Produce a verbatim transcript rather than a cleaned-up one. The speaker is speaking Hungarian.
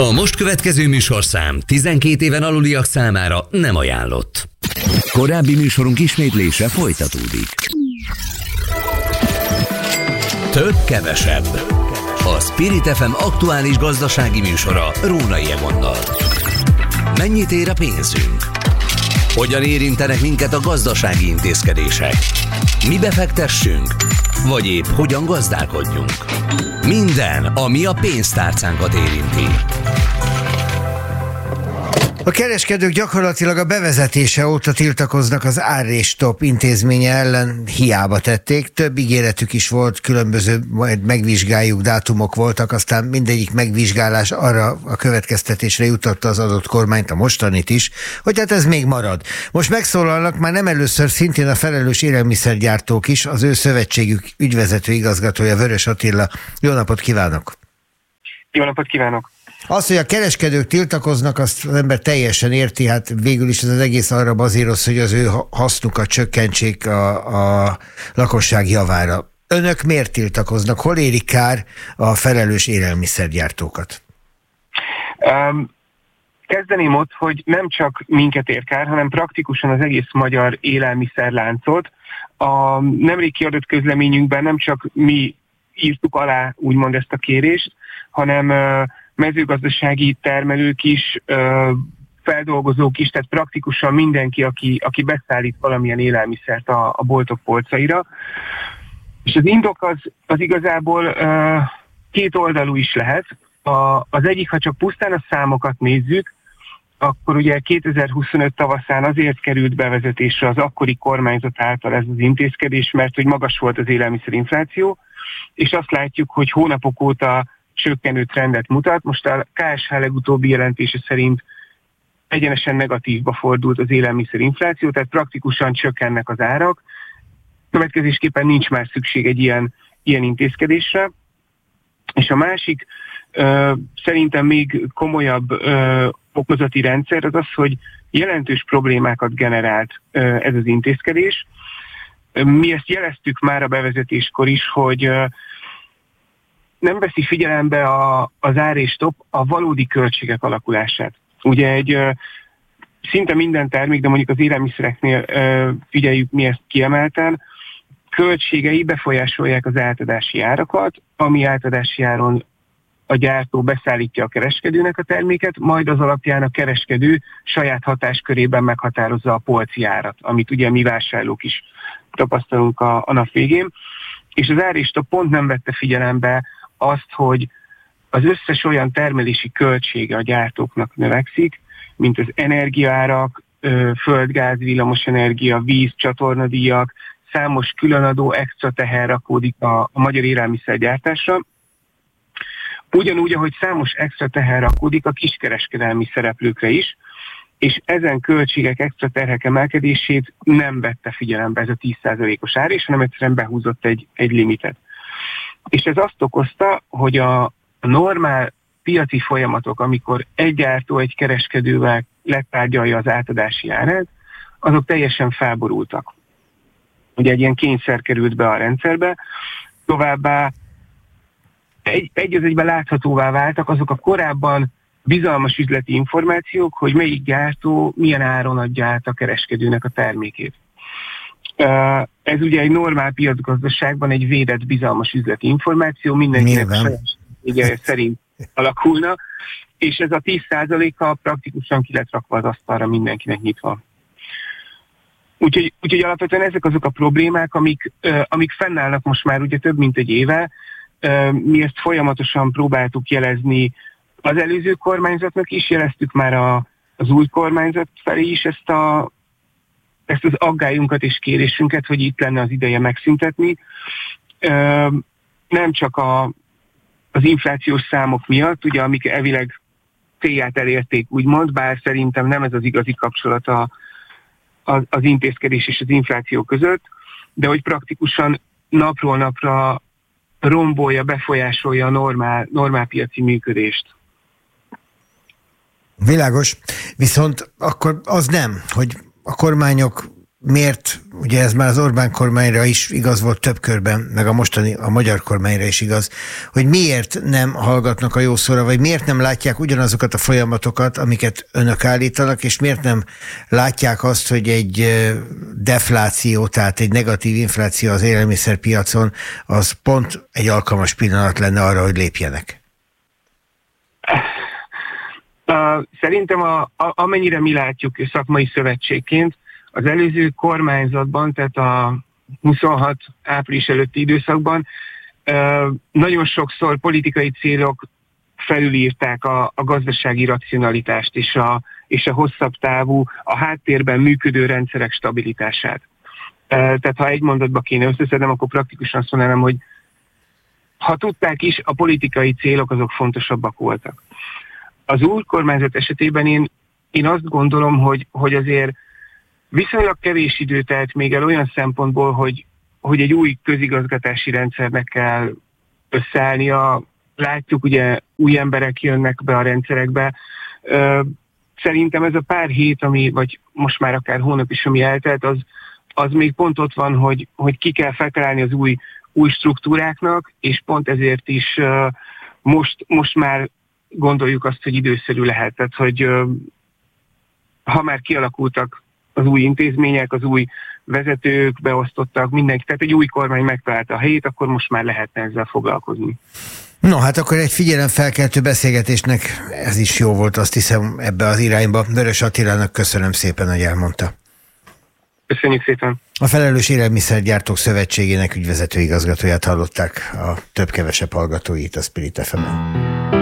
A most következő műsorszám tizenkét éven aluliak számára nem ajánlott. Korábbi műsorunk ismétlése folytatódik. Több kevesebb. A Spirit ef em aktuális gazdasági műsora Rónai Egonnal. Mennyit ér a pénzünk? Hogyan érintenek minket a gazdasági intézkedések? Mi befektessünk? Vagy épp hogyan gazdálkodjunk? Minden, ami a pénztárcánkat érinti. A kereskedők gyakorlatilag a bevezetése óta tiltakoznak az árrés-stop intézménye ellen, hiába tették. Több ígéretük is volt, különböző majd megvizsgáljuk dátumok voltak, aztán mindegyik megvizsgálás arra a következtetésre jutotta az adott kormányt, a mostanit is, hogy hát ez még marad. Most megszólalnak már nem először szintén a felelős élelmiszergyártók is, az ő szövetségük ügyvezető igazgatója Vörös Attila. Jó napot kívánok! Jó napot kívánok! Az, hogy a kereskedők tiltakoznak, azt az ember teljesen érti, hát végül is ez az egész arra bazíroz, hogy az ő hasznukat csökkentsék a, a lakosság javára. Önök miért tiltakoznak? Hol éri kár a felelős élelmiszergyártókat? Um, kezdeném ott, hogy nem csak minket ér kár, hanem praktikusan az egész magyar élelmiszerláncot. A nemrég kiadott közleményünkben nem csak mi írtuk alá úgymond ezt a kérést, hanem uh, mezőgazdasági termelők is, feldolgozók is, tehát praktikusan mindenki, aki, aki beszállít valamilyen élelmiszert a, a boltok polcaira. És az indok az, az igazából két oldalú is lehet. A, az egyik, ha csak pusztán a számokat nézzük, akkor ugye kétezer-huszonöt tavaszán azért került bevezetésre az akkori kormányzat által ez az intézkedés, mert hogy magas volt az élelmiszerinfláció, és azt látjuk, hogy hónapok óta csökkenő trendet mutat. Most a ká es há legutóbbi jelentése szerint egyenesen negatívba fordult az élelmiszerinfláció, tehát praktikusan csökkennek az árak. Következésképpen nincs már szükség egy ilyen, ilyen intézkedésre. És a másik, ö, szerintem még komolyabb ö, okozati rendszer az az, hogy jelentős problémákat generált ö, ez az intézkedés. Mi ezt jeleztük már a bevezetéskor is, hogy ö, nem veszi figyelembe a, az ár-és-stop a valódi költségek alakulását. Ugye egy ö, szinte minden termék, de mondjuk az élelmiszereknél ö, figyeljük mi ezt kiemelten, költségei befolyásolják az átadási árakat, ami átadási áron a gyártó beszállítja a kereskedőnek a terméket, majd az alapján a kereskedő saját hatáskörében meghatározza a polci árat, amit ugye mi vásárlók is tapasztalunk a, a nap végén. És az ár-és-stop pont nem vette figyelembe azt, hogy az összes olyan termelési költsége a gyártóknak növekszik, mint az energiaárak, földgáz, villamosenergia, víz, csatornadíjak, számos különadó extra teher rakódik a, a magyar élelmiszergyártásra. Ugyanúgy, ahogy számos extra teher rakódik a kiskereskedelmi szereplőkre is, és ezen költségek extra terhek emelkedését nem vette figyelembe ez a tíz százalékos árés, hanem egyszerűen behúzott egy, egy limitet. És ez azt okozta, hogy a, a normál piaci folyamatok, amikor egy gyártó egy kereskedővel letárgyalja az átadási árát, azok teljesen felborultak. Ugye egy ilyen kényszer került be a rendszerbe, továbbá egy, egy az egyben láthatóvá váltak azok a korábban bizalmas üzleti információk, hogy melyik gyártó milyen áron adja át a kereskedőnek a termékét. Ez ugye egy normál piacgazdaságban egy védett bizalmas üzleti információ, mindenkinek a saját szerint alakulna, és ez a tíz százaléka praktikusan ki lett rakva az asztalra, mindenkinek nyitva. Úgyhogy, úgyhogy alapvetően ezek azok a problémák, amik, amik fennállnak most már ugye több mint egy éve. Mi ezt folyamatosan próbáltuk jelezni az előző kormányzatnak is, jeleztük már a, az új kormányzat felé is ezt, a, ezt az aggályunkat és kérésünket, hogy itt lenne az ideje megszüntetni. Nem csak a, az inflációs számok miatt, ugye, amik elvileg célját elérték, úgymond, bár szerintem nem ez az igazi kapcsolat a, az, az intézkedés és az infláció között, de hogy praktikusan napról napra rombolja, befolyásolja a normál, normál piaci működést. Világos. Viszont akkor az nem, hogy a kormányok miért, ugye ez már az Orbán kormányra is igaz volt több körben, meg a mostani, a magyar kormányra is igaz, hogy miért nem hallgatnak a jó szóra, vagy miért nem látják ugyanazokat a folyamatokat, amiket önök állítanak, és miért nem látják azt, hogy egy defláció, tehát egy negatív infláció az élelmiszerpiacon, az pont egy alkalmas pillanat lenne arra, hogy lépjenek. Uh, szerintem a, a, amennyire mi látjuk szakmai szövetségként, az előző kormányzatban, tehát a huszonhat április előtti időszakban uh, nagyon sokszor politikai célok felülírták a, a gazdasági racionalitást és a, és a hosszabb távú, a háttérben működő rendszerek stabilitását. Uh, tehát ha egy mondatba kéne összeszednem, akkor praktikusan azt mondanám, hogy ha tudták is, a politikai célok azok fontosabbak voltak. Az új kormányzat esetében én, én azt gondolom, hogy, hogy azért viszonylag kevés idő telt még el olyan szempontból, hogy, hogy egy új közigazgatási rendszernek kell összeállnia. Látjuk, ugye új emberek jönnek be a rendszerekbe. Szerintem ez a pár hét, ami, vagy most már akár hónap is, ami eltelt, az, az még pont ott van, hogy, hogy ki kell feltalálni az új, új struktúráknak, és pont ezért is most, most már gondoljuk azt, hogy időszerű lehet. Tehát, hogy ha már kialakultak az új intézmények, az új vezetők, beosztottak, mindenki, tehát egy új kormány megtalálta a helyét, akkor most már lehetne ezzel foglalkozni. No, hát akkor egy figyelemfelkeltő beszélgetésnek ez is jó volt, azt hiszem, ebbe az irányba. Vörös Attilának köszönöm szépen, hogy elmondta. Köszönjük szépen. A Felelős Élelmiszergyártók Szövetségének ügyvezető igazgatóját hallották, a több-kevesebb hallgatóit a Spirit ef emen.